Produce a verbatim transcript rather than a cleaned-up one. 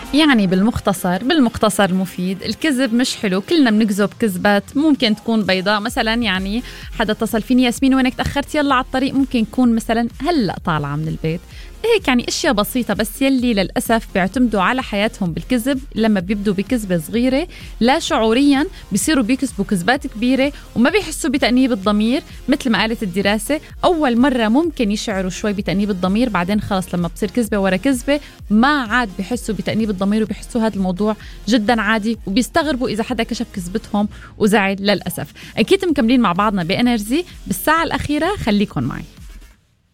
يعني بالمختصر بالمختصر المفيد، الكذب مش حلو. كلنا بنكذب كذبات ممكن تكون بيضاء، مثلا يعني حدا اتصل فيني ياسمين وينك تأخرت يلا على الطريق، ممكن يكون مثلا هلأ طالعة من البيت. هيك يعني اشياء بسيطة، بس يلي للأسف بيعتمدوا على حياتهم بالكذب. لما بيبدوا بكذبة صغيرة لا شعوريا بيصيروا بيكذبوا كذبات كبيرة وما بيحسوا بتأنيب الضمير. مثل ما قالت الدراسة، أول مرة ممكن يشعروا شوي بتأنيب الضمير، بعدين خلص لما بصير كذبة ورا كذبة ما عاد بيحسوا بتأنيب الضمير وبيحسوا هذا الموضوع جدا عادي، وبيستغربوا إذا حدا كشف كذبتهم وزعل. للأسف أكيد مكملين مع بعضنا بإنرجي بالساعة الأخيرة، خليكن معي.